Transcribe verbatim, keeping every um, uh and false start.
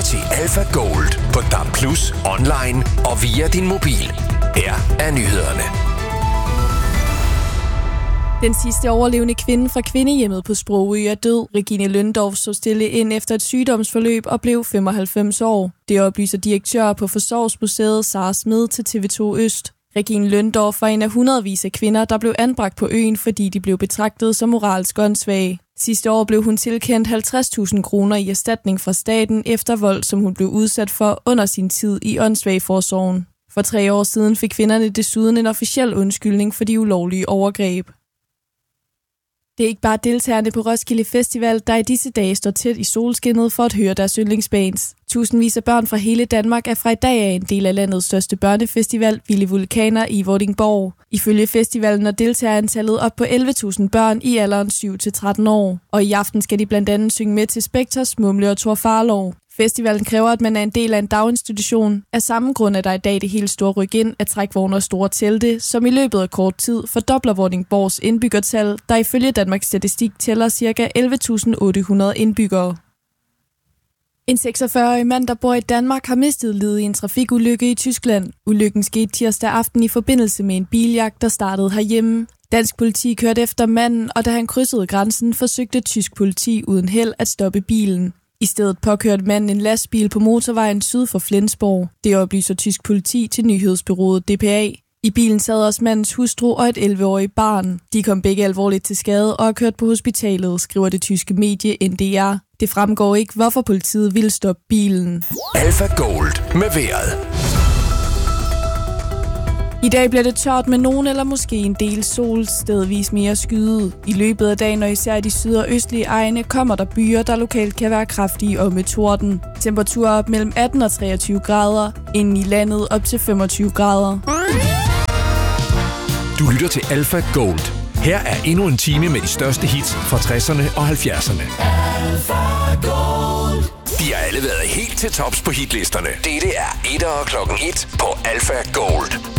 til Alpha Gold på D A B plus, online og via din mobil. Her er nyhederne. Den sidste overlevende kvinde fra kvindehjemmet på Sprogø er død. Regine Løndorf så stille ind efter et sygdomsforløb og blev femoghalvfems år. Det oplyser direktør på Forsorgsmuseet Sara Smed til T V to Øst. Regine Løndorf var en af hundredvis af kvinder, der blev anbragt på øen, fordi de blev betragtet som moralsk åndssvage. Sidste år blev hun tilkendt halvtreds tusind kroner i erstatning fra staten efter vold, som hun blev udsat for under sin tid i åndssvageforsorgen. For tre år siden fik kvinderne desuden en officiel undskyldning for de ulovlige overgreb. Det er ikke bare deltagerne på Roskilde Festival, der i disse dage står tæt i solskinnet for at høre deres yndlingsbands. Tusindvis af børn fra hele Danmark er fra i dag af en del af landets største børnefestival, Vilde Vulkaner i Vordingborg. Ifølge festivalen er deltagerantallet op på elleve tusind børn i alderen syv til tretten år. Og i aften skal de blandt andet synge med til Spektors, Mumle og Thor Farlov. Festivalen kræver, at man er en del af en daginstitution. Af samme grund er der i dag det helt store ryk ind af trækvogne og store telte, som i løbet af kort tid fordobler Vordingborgs indbyggertal, der ifølge Danmarks Statistik tæller ca. elleve tusind otte hundrede indbyggere. En seksogfyrre-årig mand, der bor i Danmark, har mistet livet i en trafikulykke i Tyskland. Ulykken skete tirsdag aften i forbindelse med en biljagt, der startede herhjemme. Dansk politi kørte efter manden, og da han krydsede grænsen, forsøgte tysk politi uden held at stoppe bilen. I stedet påkørte manden en lastbil på motorvejen syd for Flensborg. Det oplyser tysk politi til nyhedsbureauet D P A. I bilen sad også mandens hustru og et elleve-årigt barn. De kom begge alvorligt til skade og er kørt på hospitalet, skriver det tyske medie N D R. Det fremgår ikke, hvorfor politiet ville stoppe bilen. Alpha Gold med vejret. I dag bliver det tørt med nogen eller måske en del sol, stedvis mere skyet. I løbet af dagen og især i de syd- og østlige egne kommer der byer, der lokalt kan være kraftige og med torden. Temperaturer op mellem atten og treogtyve grader, inden i landet op til femogtyve grader. Du lytter til Alpha Gold. Her er endnu en time med de største hits fra tresserne og halvfjerdserne. Alpha Gold. De har alle været helt til tops på hitlisterne. Dette er etter klokken et på Alpha Gold.